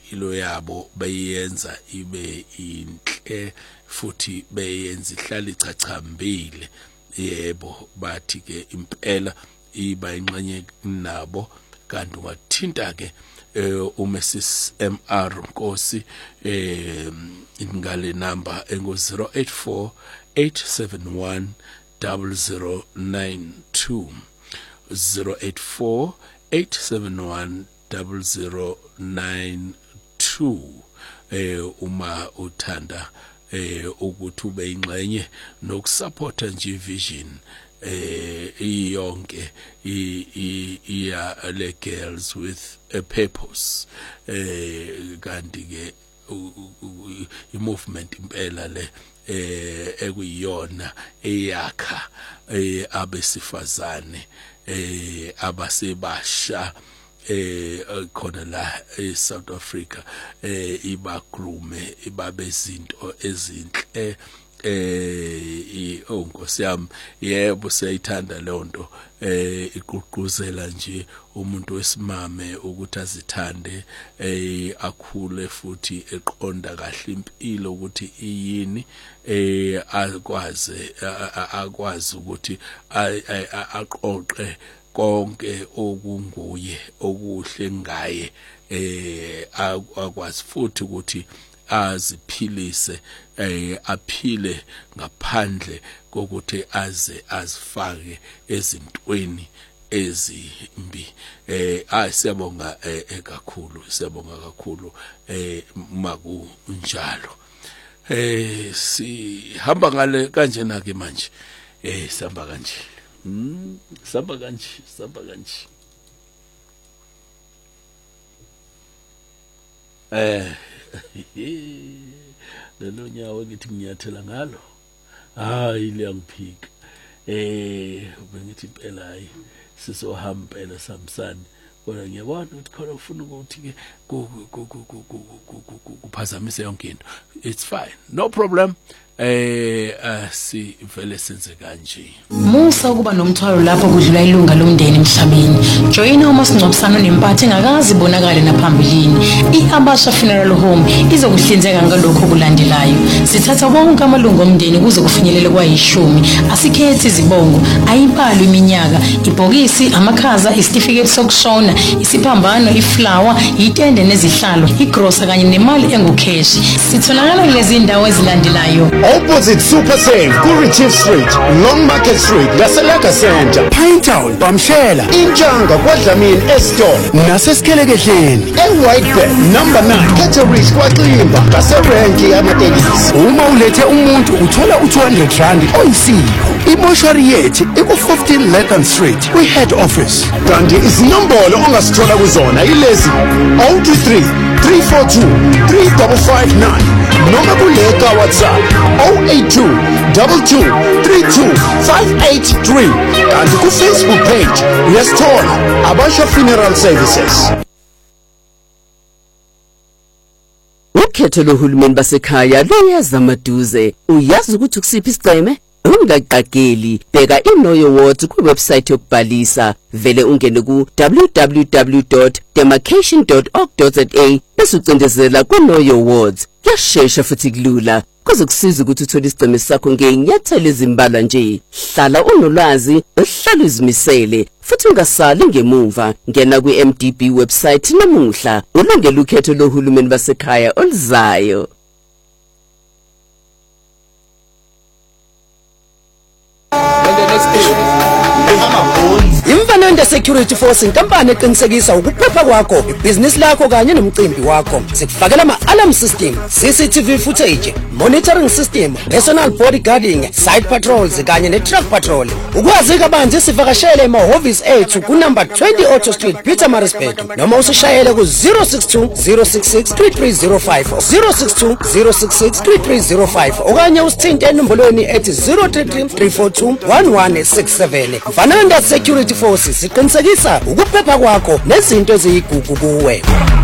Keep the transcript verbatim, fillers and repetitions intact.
impilo yabo bayenza ibe inhle futhi bayenza ihlala ichachambile. Yebo, bathi ke impela iba ingxenye nabo. Kanti wathinta ke uMrs M R Nkosi eh ingale number engo zero eight four eight seven one zero zero nine two zero eight four eight seven one zero zero nine two. eh uma uthanda eh ukuthi ube ingxenye nokusupporta nje vision eh iyonke iya le girls with a purpose. eh kanti ke i movement impela le eh ekuyiyona eyakha eh abesifazane eh abasebasha eh khona la eSouth Africa eh ibaglume ibabezinto ezinhle. eh onkosi yami yebo siyayithanda lonto eh iqhuquzela nje umuntu wesimame ukuthi azithande eh akhule futhi eqonda kahle impilo ukuthi iyini eh akwazi akwazi ukuthi aqoqe konke okunguye okuhle ngaye eh akwazi futhi ukuthi aziphilise eh aphile ngaphandle kokuthi aze azifake ezintweni ezimbi. eh asiyabonga eh kakhulu siyabonga kakhulu eh maku njalo. eh sihamba ngale kanje na ke manje eh sihamba kanje mm sihamba kanje sihamba kanje eh lelo nyawo ngithi ngiyathela ngalo hayi liyangiphika. eh bengithi impela hayi sizohamba phela samsani kodwa ngiyabona ukuthi khona ufuna ukuthi ke kuphazamise yonke into. It's fine, no problem. eh asi vele senze kanje musa ukuba nomthwalo lapho kudlula ilunga lomndeni emhlabeni. Joyina umasingcwabisano nempatho engakazi ibonakale naphambilini. iAbasha Funeral Home izokuhlinzeka ngalokho kulandelayo. Sithatha bonke amalungu omndeni kuze kufinyelele kwayishumi. Asikhethi izibongo, ayibali iminyaka, ibhokisi, amakhaza, isitifiketi sokushona, isiphambano, iflower, itende nezihlalo, igrosa kanye nemali engukheshi. Sitholakala kulezi indawo ezilandelayo: opposite Super Save, Kurichief Street, Long Market Street, Gaselaka Center, Pinetown, Bamshela, Injanga, Kwadlamini, Eston, Naseskelekehleni, eWhite Bear, number nine, Caterich, Kwaklimba, Gaserenki, Amatekisi. Uma ulethe umuntu uthola u two hundred rand oyisipho. Imoshari yethu iku fifteen Latham Street, kwi head office. Kanti izinombolo ongasithola kuzona ilezi zero two three three four two three five five nine noma kuleka WhatsApp zero eight two two two three two five eight three. Kanti ku Facebook page uyasithola Abasha Funeral Services. Ukhetho lohulumeni basekhaya luyeza maduze. Uyazi ukuthi kusiphi isiceme? Ungaqageli, bheka iNoyo Awards ku website yokubhalisa. Vele ungene ku w w w dot demarcation dot org dot za bese ucindezela kuNoyo Awards. Kuyashesha futhi kulula. Kuzokusiza ukuthi uthole isiceme sakho ngenyathelo ezimbala nje. Hlala unolwazi, uhlale uzimisele, futhi ungasali ngemuva. Ngena ku M D B website namuhla, ulungele ukhetho lohulumeni basekhaya oluzayo. Imfanende Security Force inkampani eqinisekisa ukuphepha kwakho, ibhizinisi lakho kanye nomcimbi wakho. Sikufakela ama-alarm system, C C T V footage, monitoring system, personal bodyguarding, site patrols kanye ne-truck patrol. Ukwazi kabanzi sivakashele emahhovisi ethu ku number twenty Auto Street, Pietermaritzburg, noma usishayele ku zero six two zero six six three three zero five zero six two zero six six three three zero five okanye usithinte enombolweni ethi zero three three three four two one one six seven. Mfananda Security Force siqinisekisa ukuphepha kwakho nezinto eziyigugu kuwe.